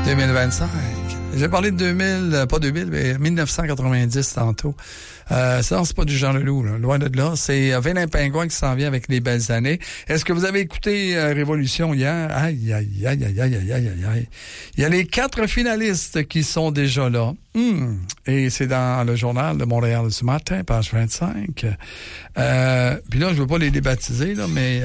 2025. J'ai parlé de 2000, pas 2000, mais 1990 tantôt. Ça, c'est pas du Jean Leloup, là. Loin de là. C'est Vélin Pingouin qui s'en vient avec les belles années. Est-ce que vous avez écouté Révolution hier? Aïe, aïe, aïe, aïe, aïe, aïe, aïe, aïe. Il y a les 4 finalistes qui sont déjà là. Et c'est dans le journal de Montréal ce matin, page 25. Puis là, je veux pas les débaptiser, là, mais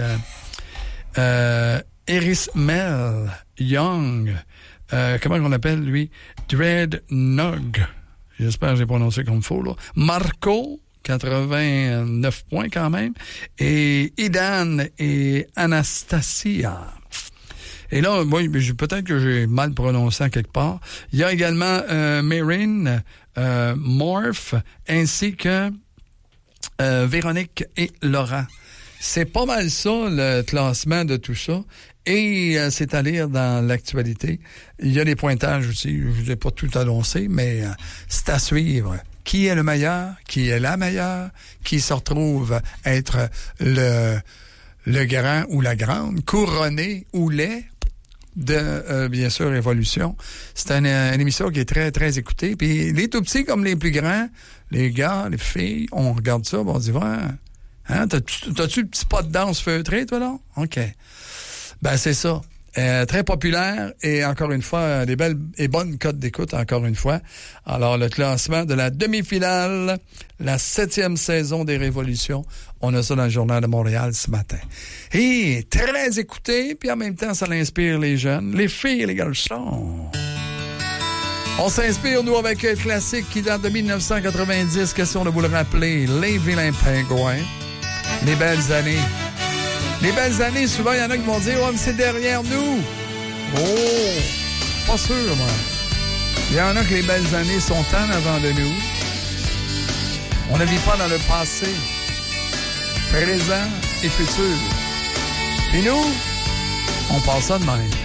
Eris Mel Young, comment on appelle, lui? Dreadnought. J'espère que j'ai prononcé comme il faut, là. Marco, 89 points quand même. Et Idan et Anastasia. Et là, oui, peut-être que j'ai mal prononcé en quelque part. Il y a également Marin, Morph, ainsi que Véronique et Laurent. C'est pas mal ça, le classement de tout ça. Et c'est à lire dans l'actualité. Il y a des pointages aussi. Je vous ai pas tout annoncé, mais c'est à suivre. Qui est le meilleur? Qui est la meilleure? Qui se retrouve être le grand ou la grande? Couronné ou laid? De, bien sûr, Révolution. C'est une émission qui est très, très écoutée. Puis les tout petits comme les plus grands, les gars, les filles, on regarde ça, on dit, ouais, hein, t'as-tu le petit pas de danse feutré, toi, là? OK. Ben, c'est ça. Très populaire et encore une fois, des belles et bonnes cotes d'écoute, encore une fois. Alors, le classement de la demi-finale, la 7e saison des Révolutions, on a ça dans le Journal de Montréal ce matin. Et très écouté, puis en même temps, ça l'inspire les jeunes, les filles et les garçons. On s'inspire, nous, avec un classique qui date de 1990, question de vous le rappeler, Les Vilains Pingouins, les belles années. Les belles années, souvent, il y en a qui vont dire « Oh, mais c'est derrière nous! » Oh! Pas sûr, moi. Il y en a que les belles années sont en avant de nous. On ne vit pas dans le passé, présent et futur. Et nous, on passe ça de même.